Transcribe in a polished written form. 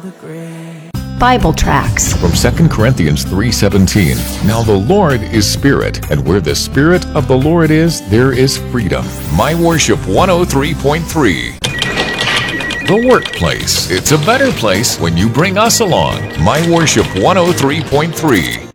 Bible tracts. From 2 Corinthians 3:17. Now the Lord is Spirit, and where the Spirit of the Lord is, there is freedom. My Worship 103.3. The workplace. It's a better place when you bring us along. My Worship 103.3.